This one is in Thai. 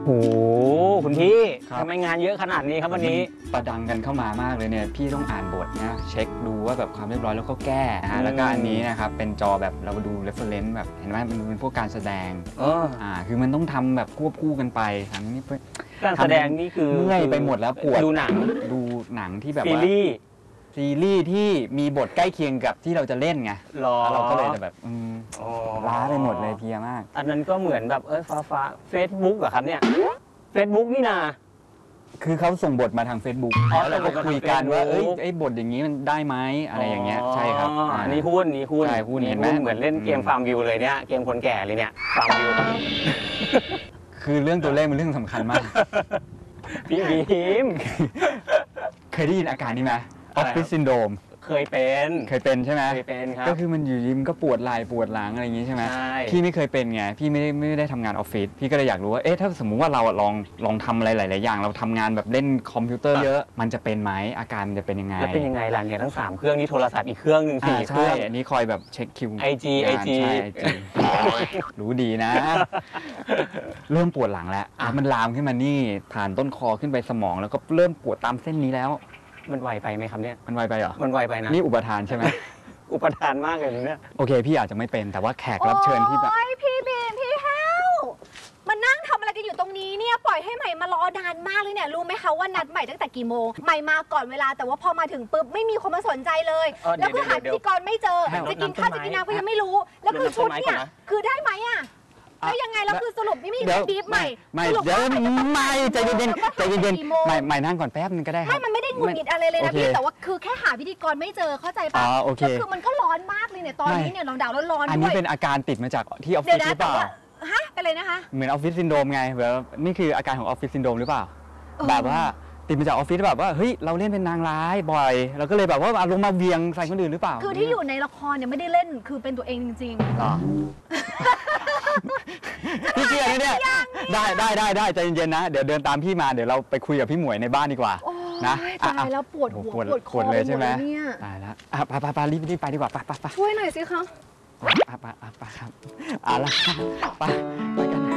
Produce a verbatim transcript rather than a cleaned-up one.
โอ้คุณพี่ทำไมงานเยอะขนาดนี้ครับวันนี้ประดังกันเข้ามามากเลยเนี่ยพี่ต้องอ่านบทนะเช็คดูว่าแบบความเรียบร้อยแล้วก็แก้นะฮะแล้วก็อันนี้นะครับเป็นจอแบบเราดู reference แบบเห็นไหมมันเป็นพวกการแสดงเอออ่าคือมันต้องทำแบบควบคู่กันไปทั้งนี้การแสดงนี่คือเมื่อยไปหมดแล้วปวดดูหนังดูหนังที่แบบซีรีส์ซีรีส์ที่มีบทใกล้เคียงกับที่เราจะเล่นไงเราก็เลยแบบล้าไปหมดเลยเพียมากอันนั้นก็เหมือนแบบเออฟ้าฟ้าเฟซบุ๊กเหรอครับเนี่ยเฟซบุ๊กนี่นาคือเขาส่งบทมาทาง Facebook แล้วเราก็คุยกันว่าเอ้ยไอ้บทอย่างนี้มันได้ไหมอะไรอย่างเงี้ยใช่ครับนี่หุ้นนี่หุ้นใช่หุ้นเห็นไหมเหมือนเล่นเกมฟาร์มวิวเลยเนี่ยเกมคนแก่เลยเนี่ยฟาร์มวิวคือเรื่องตัวเลขเป็นเรื่องสำคัญมากพี่บีมเคยได้ยินอาการนี้ไหมออฟฟิศซินโดรมเคยเป็นเคยเป็นใช่ไหมเคยเป็นครับก็คือมันอยู่ยิ้มก็ปวดไหล่ปวดหลังอะไรอย่างงี้ใช่ไหมพี่ไม่เคยเป็นไงพี่ไม่ได้ไม่ได้ทำงานออฟฟิศพี่ก็เลยอยากรู้ว่าเอ๊ะถ้าสมมุติว่าเราลองลองทำอะไรหลายๆอย่างเราทำงานแบบเล่นคอมพิวเตอร์เยอะมันจะเป็นไหมอาการมันจะเป็นยังไงแล้วเป็นยังไงล่ะเนี่ยทั้งสามเครื่องนี้โทรศัพท์อีกเครื่องหนึ่งสี่เครื่องอันนี้คอยแบบเช็คคิวไอจีไอจีรู้ดีนะเริ่มปวดหลังแล้วมันลามขึ้นมานี่ผ่านต้นคอขึ้นไปสมองแล้วก็เริ่มปวดตามเส้นนี้แล้วมันไวไปไหมครับเนี่ยมันไวไปเหรอมันไวไปนะนี่อุปทานใช่ไหมอุปทานมากเลยเนี่ยโอเคพี่อาจจะไม่เป็นแต่ว่าแขกรับเชิญที่แบบโอ้ยพี่บีมพี่แฮวมานั่งทำอะไรกันอยู่ตรงนี้เนี่ยปล่อยให้ใหม่มารอนานมากเลยเนี่ยรู้ไหมคะว่านัดใหม่ตั้งแต่กี่โมงใหม่มาก่อนเวลาแต่ว่าพอมาถึงปุ๊บไม่มีคนมาสนใจเลยแล้วคือหาพิธีกรไม่เจอจะกินข้าวจะกินน้ำก็ยังไม่รู้แล้วคือชุดเนี่ยคือได้ไหมอ่ะแล้วยังไงแล้วคือสรุปไม่มีบีบใหม่ไม่เดี๋ยวไม่ใจเย็นๆใจเย็นๆใหม่ใหม่นั่งก่อนแป๊บนึงก็ได้ครับไม่มันไม่ได้หงุดหงิดอะไรเลยนะพี่แต่ว่าคือแค่หาพิธีกรไม่เจอเข้าใจป่ะก็คือมันก็ร้อนมากเลยเนี่ยตอนนี้เนี่ยเราดาวแล้วร้อนด้วยอันนี้เป็นอาการติดมาจากที่ออฟฟิศหรือเปล่าฮะเป็นเลยนะคะเหมือนออฟฟิศซินโดรมไงแบบนี่คืออาการของออฟฟิศซินโดรมหรือเปล่าแบบว่าติดมาจากออฟฟิศแบบว่าเฮ้ยเราเล่นเป็นนางร้ายบ่อยเราก็เลยแบบว่าอารมณ์มาเวียงใส่คนอื่นหรือเปล่าคือที่อยู่ในละครเนี่ยไม่ได้เล่นคือเป็นตัวเองจริงๆอ๋อพี่เชียร์นี่เนี่ยได้ได้ได้ได้ใจเย็นๆนะเดี๋ยวเดินตามพี่มาเดี๋ยวเราไปคุยกับพี่หมวยในบ้านดีกว่านะตายแล้วปวดหัวปวดคอเลยใช่ไหมตายแล้วไปไปไปรีบรีบไปดีกว่าไปไปไปช่วยหน่อยสิคะไปไปไปครับเอาละไปไปกัน